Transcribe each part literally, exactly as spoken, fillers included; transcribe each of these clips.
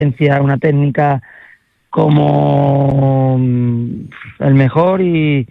una técnica como el mejor y,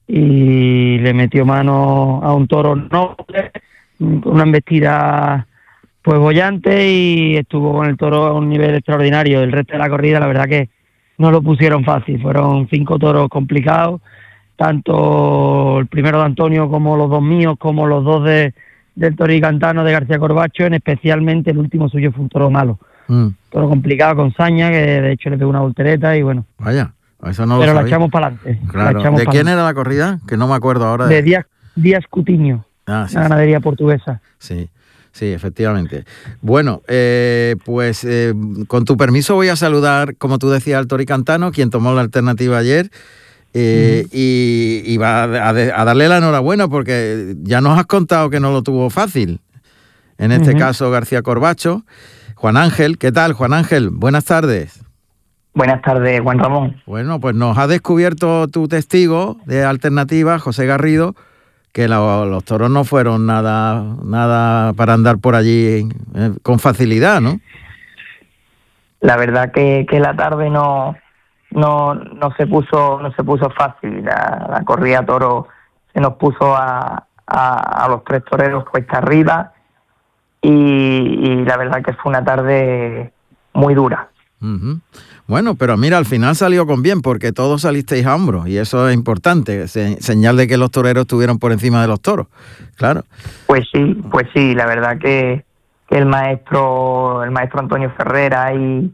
y le metió mano a un toro noble, una embestida pues bollante, y estuvo con el toro a un nivel extraordinario. El resto de la corrida la verdad que no lo pusieron fácil, fueron cinco toros complicados, tanto el primero de Antonio como los dos míos, como los dos de del Toricantano de García Corbacho, en especialmente el último suyo fue un toro malo, mm. toro complicado con saña, que de hecho le pegó una voltereta y bueno. Vaya, eso no lo Pero sabía. la echamos para adelante. Claro. ¿De quién era la corrida? Que no me acuerdo ahora. De, de Díaz, Díaz Cutiño, ah, sí, la ganadería sí. portuguesa. Sí, sí, efectivamente. Bueno, eh, pues eh, con tu permiso voy a saludar, como tú decías, al Toricantano, quien tomó la alternativa ayer. Eh, mm. y, y va a, a darle la enhorabuena, porque ya nos has contado que no lo tuvo fácil. En este uh-huh. caso, García Corbacho. Juan Ángel, ¿qué tal, Juan Ángel? Buenas tardes. Buenas tardes, Juan Ramón. Bueno, pues nos ha descubierto tu testigo de alternativa, José Garrido, que la, los toros no fueron nada, nada para andar por allí eh, con facilidad, ¿no? La verdad que, que la tarde no... no no se puso no se puso fácil. La, la corrida toro se nos puso a, a, a los tres toreros cuesta arriba, y, y la verdad que fue una tarde muy dura. Uh-huh. Bueno, pero mira, al final salió con bien, porque todos salisteis a hombros, y eso es importante, se, señal de que los toreros estuvieron por encima de los toros, claro. Pues sí, pues sí, la verdad que, que el maestro el maestro Antonio Ferrera y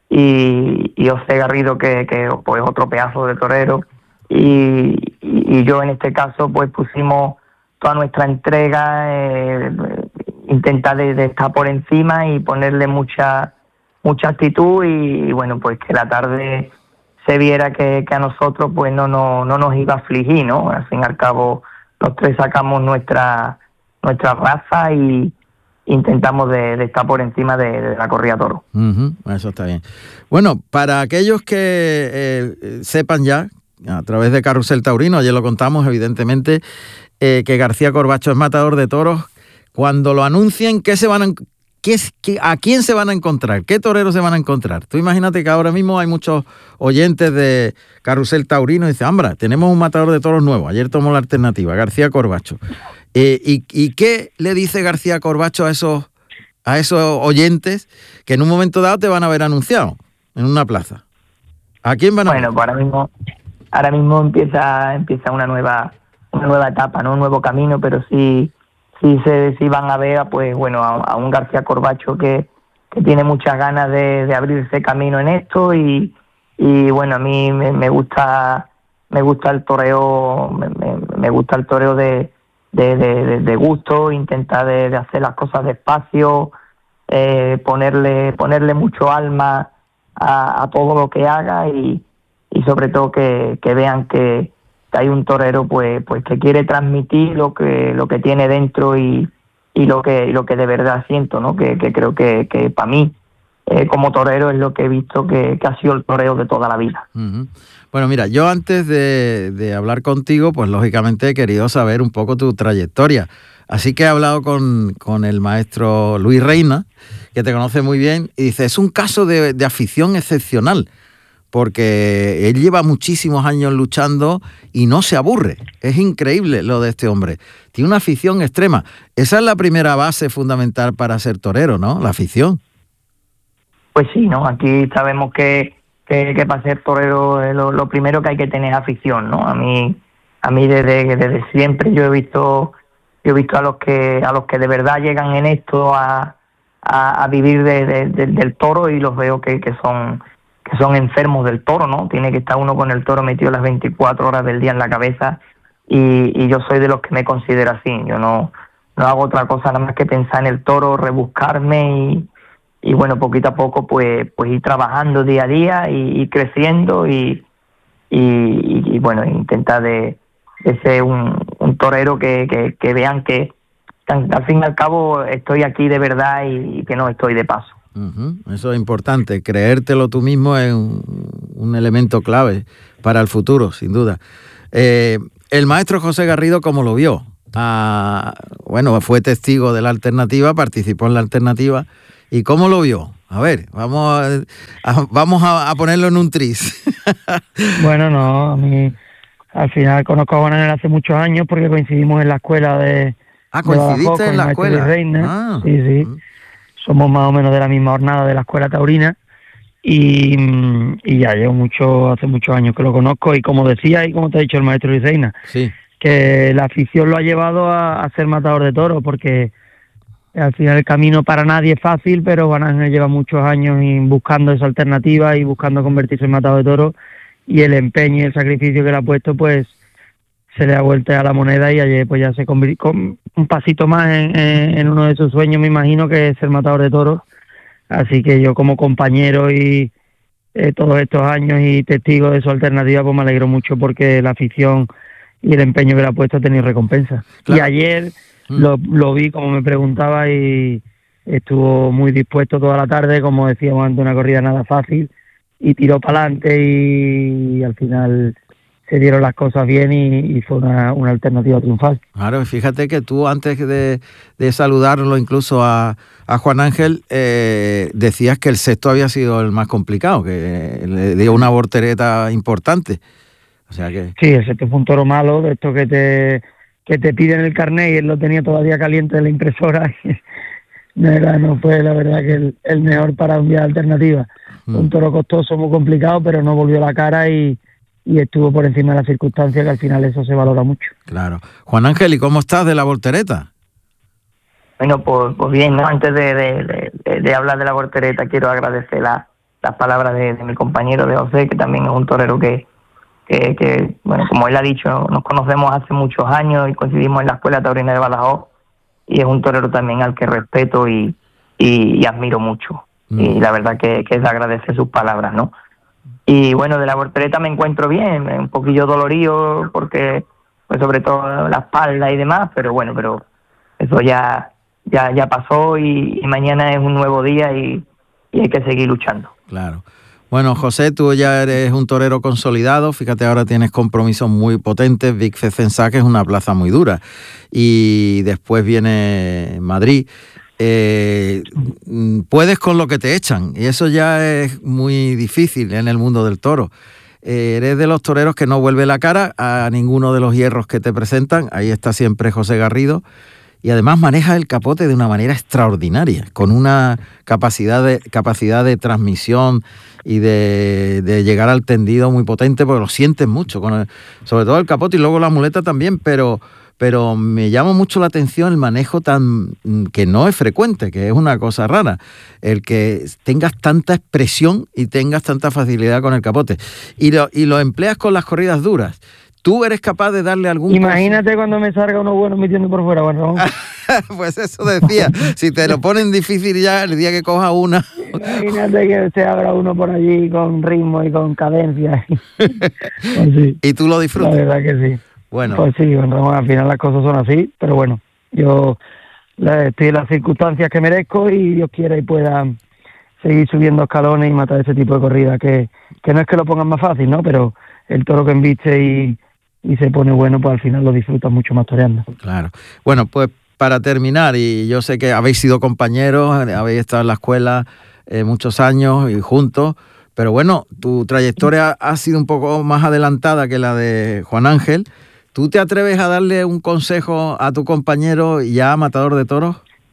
y, y José Garrido, que, que pues otro pedazo de torero, y, y, y yo en este caso pues pusimos toda nuestra entrega, eh, intentar de, de estar por encima y ponerle mucha mucha actitud, y, y bueno, pues que la tarde se viera que, que a nosotros pues no, no, no nos iba a afligir, ¿no? Al fin y al cabo los tres sacamos nuestra nuestra raza y intentamos de, de estar por encima de, de la corrida toro. Uh-huh, eso está bien. Bueno, para aquellos que eh, sepan ya, a través de Carrusel Taurino, ayer lo contamos evidentemente, eh, que García Corbacho es matador de toros, cuando lo anuncien, ¿qué se van a, qué, qué, ¿a quién se van a encontrar? ¿Qué toreros se van a encontrar? Tú imagínate que ahora mismo hay muchos oyentes de Carrusel Taurino y dicen, ¡Ambra, tenemos un matador de toros nuevo! Ayer tomó la alternativa, García Corbacho. Eh, y, ¿Y qué le dice García Corbacho a esos, a esos oyentes que en un momento dado te van a ver anunciado en una plaza? ¿A quién van a Bueno, ver? Pues ahora mismo, ahora mismo empieza, empieza una nueva, una nueva etapa, ¿no? Un nuevo camino, pero sí, sí se sí van a ver, pues bueno, a, a un García Corbacho que, que tiene muchas ganas de, de abrirse camino en esto, y, y bueno, a mí me, me gusta, me gusta el toreo, me, me, me gusta el toreo de De, de, de gusto, intentar de, de hacer las cosas despacio, eh, ponerle ponerle mucho alma a, a todo lo que haga, y, y sobre todo que, que vean que, que hay un torero pues pues que quiere transmitir lo que lo que tiene dentro, y, y lo que y lo que de verdad siento, ¿no? Que, que creo que, que para mí eh, como torero es lo que he visto que, que ha sido el toreo de toda la vida. Uh-huh. Bueno, mira, yo antes de, de hablar contigo, pues lógicamente he querido saber un poco tu trayectoria. Así que he hablado con, con el maestro Luis Reina, que te conoce muy bien, y dice, es un caso de, de afición excepcional, porque él lleva muchísimos años luchando y no se aburre. Es increíble lo de este hombre. Tiene una afición extrema. Esa es la primera base fundamental para ser torero, ¿no? La afición. Pues sí, ¿no? Aquí sabemos que Que, que para ser torero eh, lo, lo primero que hay que tener es afición, ¿no? A mí, a mí desde, desde siempre yo he visto, yo he visto a los que, a los que de verdad llegan en esto a, a, a vivir de, de, de, del toro, y los veo que, que son, que son enfermos del toro, ¿no? Tiene que estar uno con el toro metido las veinticuatro horas del día en la cabeza, y, y yo soy de los que me considero así. Yo no, no hago otra cosa nada más que pensar en el toro, rebuscarme y y bueno, poquito a poco pues pues ir trabajando día a día y, y creciendo, y, y, y bueno, intentar de, de ser un, un torero que, que, que vean que, que al fin y al cabo estoy aquí de verdad, y, y que no estoy de paso. Uh-huh. Eso es importante, creértelo tú mismo es un, un elemento clave para el futuro, sin duda. Eh, el maestro José Garrido, ¿cómo lo vio? Ah, bueno, fue testigo de la alternativa, participó en la alternativa. ¿Y cómo lo vio? A ver, vamos a, a, vamos a, a ponerlo en un tris. Bueno, no, a mí al final conozco a Juan Ángel hace muchos años porque coincidimos en la escuela de... Ah, coincidiste de en la escuela. Reina. Ah. Sí, sí. Mm. Somos más o menos de la misma jornada de la escuela taurina y, y ya llevo mucho, hace muchos años que lo conozco y como decía y como te ha dicho el maestro Luis Reina, sí, que la afición lo ha llevado a, a ser matador de toros porque al final el camino para nadie es fácil, pero Juan Ángel lleva muchos años buscando esa alternativa y buscando convertirse en matador de toros y el empeño y el sacrificio que le ha puesto pues se le ha vuelto a la moneda y ayer pues ya se convirtió un pasito más en, en, en uno de sus sueños, me imagino, que es ser matador de toros. Así que yo como compañero y eh, todos estos años y testigo de su alternativa, pues me alegro mucho porque la afición y el empeño que le ha puesto ha tenido recompensa. Claro. Y ayer mm. lo, lo vi, como me preguntaba, y estuvo muy dispuesto toda la tarde, como decíamos antes, una corrida nada fácil, y tiró para adelante y, y al final se dieron las cosas bien y, y fue una, una alternativa triunfal. Claro, fíjate que tú antes de, de saludarlo incluso a, a Juan Ángel, eh, decías que el sexto había sido el más complicado, que le dio una voltereta importante. O sea que... Sí, el sexto fue un toro malo, de esto que te, que te piden el carnet y él lo tenía todavía caliente de la impresora. no, era, no fue la verdad que el, el mejor para un día de alternativa. Mm. Un toro costoso, muy complicado, pero no volvió la cara y... y estuvo por encima de las circunstancias, que al final eso se valora mucho. Claro. Juan Ángel, ¿y cómo estás de la voltereta? Bueno, pues, pues bien, ¿no? Antes de, de, de, de hablar de la voltereta, quiero agradecer la, las palabras de, de mi compañero de José, que también es un torero que, que, que, bueno, como él ha dicho, nos conocemos hace muchos años y coincidimos en la Escuela Taurina de Badajoz, y es un torero también al que respeto y, y, y admiro mucho. Mm. Y la verdad que, que es de agradecer sus palabras, ¿no? Y bueno, de la voltereta me encuentro bien, un poquillo dolorido porque, pues sobre todo la espalda y demás, pero bueno, pero eso ya ya ya pasó y, y mañana es un nuevo día y, y hay que seguir luchando. Claro. Bueno, José, tú ya eres un torero consolidado, fíjate, ahora tienes compromisos muy potentes, Vic Fezensac es una plaza muy dura y después viene Madrid. Eh, puedes con lo que te echan y eso ya es muy difícil en el mundo del toro. Eh, eres de los toreros que no vuelve la cara a ninguno de los hierros que te presentan. Ahí está siempre José Garrido y además maneja el capote de una manera extraordinaria, con una capacidad de, capacidad de transmisión y de, de llegar al tendido muy potente, porque lo sientes mucho, con el, sobre todo el capote y luego la muleta también, pero pero me llama mucho la atención el manejo tan que no es frecuente, que es una cosa rara, el que tengas tanta expresión y tengas tanta facilidad con el capote. Y lo, y lo empleas con las corridas duras. ¿Tú eres capaz de darle algún... Imagínate paso? Cuando me salga uno bueno metiendo por fuera, bueno. Pues eso decía, si te lo ponen difícil ya el día que coja una... Imagínate que se abra uno por allí con ritmo y con cadencia. Pues sí. ¿Y tú lo disfrutas? La verdad que sí. Bueno. Pues sí, bueno, al final las cosas son así, pero bueno, yo estoy en las circunstancias que merezco y Dios quiera y pueda seguir subiendo escalones y matar ese tipo de corrida, que, que no es que lo pongan más fácil, ¿no? Pero el toro que embiste y, y se pone bueno, pues al final lo disfrutas mucho más toreando. Claro. Bueno, pues para terminar, y yo sé que habéis sido compañeros, habéis estado en la escuela eh, muchos años y juntos, pero bueno, tu trayectoria ha sido un poco más adelantada que la de Juan Ángel. ¿Tú te atreves a darle un consejo a tu compañero ya matador de toros?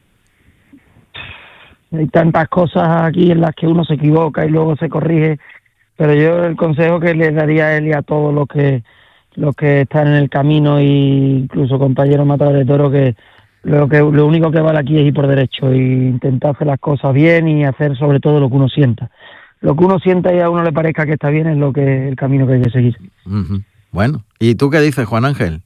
Hay tantas cosas aquí en las que uno se equivoca y luego se corrige, pero yo el consejo que le daría a él y a todos los que los que están en el camino, y incluso compañeros matadores de toros, que lo que lo único que vale aquí es ir por derecho e intentar hacer las cosas bien y hacer sobre todo lo que uno sienta. Lo que uno sienta y a uno le parezca que está bien es lo que el camino que hay que seguir. Uh-huh. Bueno, ¿y tú qué dices, Juan Ángel?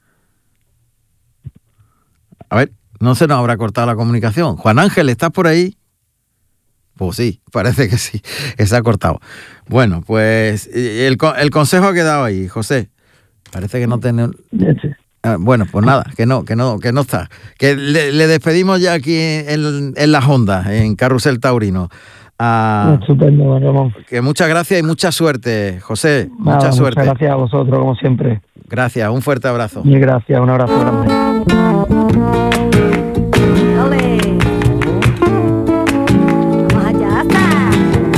A ver, no se nos habrá cortado la comunicación. Juan Ángel, ¿estás por ahí? Pues sí, parece que sí, que se ha cortado. Bueno, pues el, el consejo ha quedado ahí, José. Parece que no tiene... Ah, bueno, pues nada, que no, que no, que no está. Que le, le despedimos ya aquí en, en las ondas, en Carrusel Taurino. Ah, estupendo, Ramón. Que muchas gracias y mucha suerte, José. Nada, mucha suerte. Muchas gracias a vosotros, como siempre. Gracias, un fuerte abrazo. Y gracias, un abrazo grande.